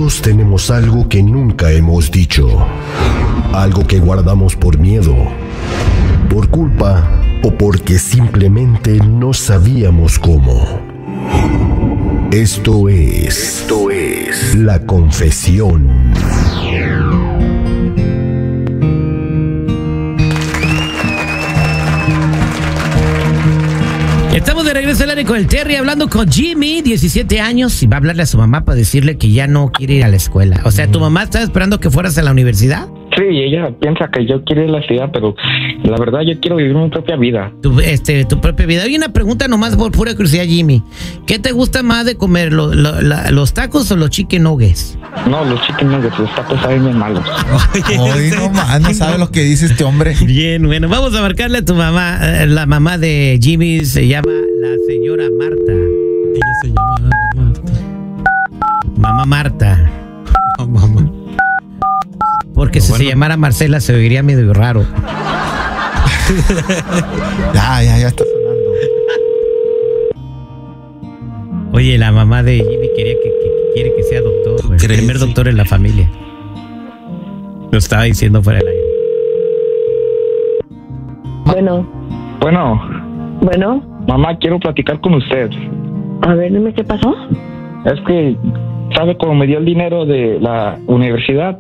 Todos tenemos algo que nunca hemos dicho, algo que guardamos por miedo, por culpa o porque simplemente no sabíamos cómo. Esto es La Confesión. Estamos de regreso al aire con el Terry, hablando con Jimmy, 17 años, y va a hablarle a su mamá para decirle que ya no quiere ir a la escuela. O sea, ¿tu mamá estaba esperando que fueras a la universidad? Sí, ella piensa que yo quiero ir a la ciudad, pero la verdad yo quiero vivir mi propia vida. Tu propia vida. Hay una pregunta nomás por pura curiosidad, Jimmy. ¿Qué te gusta más de comer, los tacos o los chicken nuggets? No, los chicken nuggets, los tacos saben bien malos. Hoy no más, no sabe lo que dice este hombre. Bien, bueno, vamos a marcarle a tu mamá. La mamá de Jimmy se llama la señora Marta. Ella se llama Marta. Mamá Marta. Mamá. Porque si se llamara Marcela se oiría medio raro. Ya está sonando. Oye, la mamá de Jimmy quiere que sea doctor. El primer doctor en la familia. Lo estaba diciendo fuera del aire. Bueno, mamá, quiero platicar con usted. A ver, dime qué pasó. Es que, ¿sabe cómo me dio el dinero de la universidad?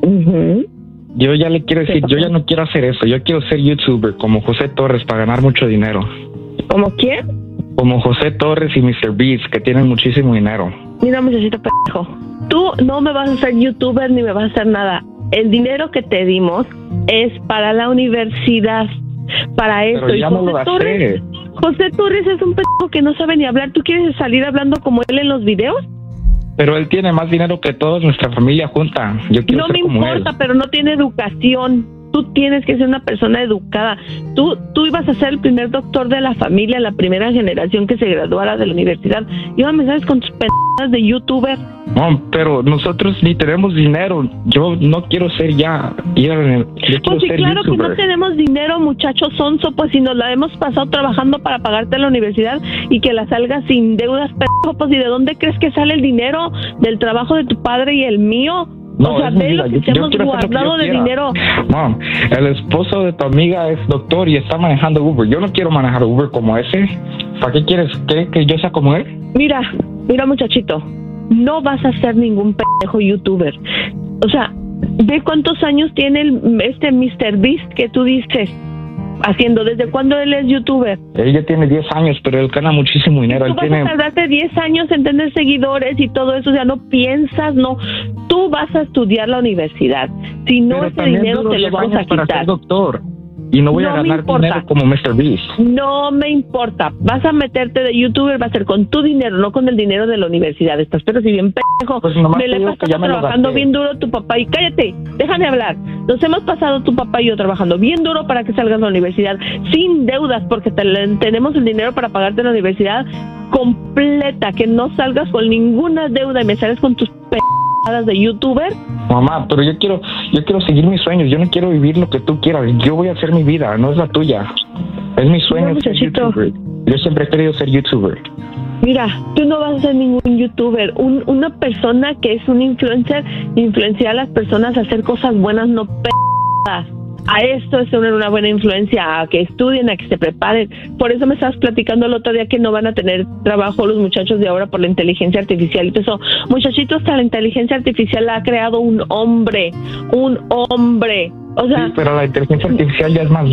Yo ya le quiero decir, yo ya no quiero hacer eso. Yo quiero ser YouTuber como José Torres para ganar mucho dinero. ¿Cómo quién? Como José Torres y Mr. Beast, que tienen muchísimo dinero. Mira, muchachito pendejo, tú no me vas a hacer YouTuber ni me vas a hacer nada. El dinero que te dimos es para la universidad, para eso. Pero ya no lo gasté. José Torres es un pendejo que no sabe ni hablar. ¿Tú quieres salir hablando como él en los videos? Pero él tiene más dinero que toda nuestra familia junta. Yo quiero ser como él. No me importa, pero no tiene educación. Tú tienes que ser una persona educada. Tú ibas a ser el primer doctor de la familia, la primera generación que se graduara de la universidad. Y ahora me sales con tus pendejadas de YouTuber. No, pero nosotros ni tenemos dinero. Yo no quiero ser yo quiero pues sí, ser claro YouTuber. Que no tenemos dinero, muchacho sonso, pues si nos la hemos pasado trabajando para pagarte la universidad y que la salgas sin deudas, pendejo, pues ¿y de dónde crees que sale el dinero? ¿Del trabajo de tu padre y el mío? No, o sea, ve lo que te hemos guardado de dinero. Mom, el esposo de tu amiga es doctor y está manejando Uber. Yo no quiero manejar Uber como ese. ¿Para qué quieres que yo sea como él? Mira, muchachito, no vas a ser ningún pendejo YouTuber. O sea, ve cuántos años tiene este Mr. Beast que tú dices haciendo. ¿Desde cuándo él es YouTuber? Ella tiene 10 años, pero él gana muchísimo dinero. Tú vas a tardarte 10 años en tener seguidores y todo eso. O sea, no piensas, no. Tú vas a estudiar la universidad. Si no, pero ese dinero te lo vamos a quitar. Para ser doctor. Y no voy a ganar dinero como Mr. Beast. No me importa. Vas a meterte de YouTuber, va a ser con tu dinero, no con el dinero de la universidad. Estás pero si bien pendejo. Pues me le pasas trabajando bien duro tu papá. Y cállate, déjame hablar. Nos hemos pasado tu papá y yo trabajando bien duro para que salgas de la universidad sin deudas, porque tenemos el dinero para pagarte la universidad completa, que no salgas con ninguna deuda y me sales con tus pendejadas de YouTuber. Mamá, pero yo quiero seguir mis sueños. Yo no quiero vivir lo que tú quieras. Yo voy a hacer mi vida, no es la tuya. Es mi sueño ser YouTuber. Yo siempre he querido ser YouTuber. Mira, tú no vas a ser ningún YouTuber. Una persona que es un influencer influencia a las personas a hacer cosas buenas, no p***as. A esto es una buena influencia, a que estudien, a que se preparen. Por eso me estabas platicando el otro día que no van a tener trabajo los muchachos de ahora por la inteligencia artificial. Y eso, muchachitos, la inteligencia artificial la ha creado un hombre. O sea, sí, pero la inteligencia artificial ya es más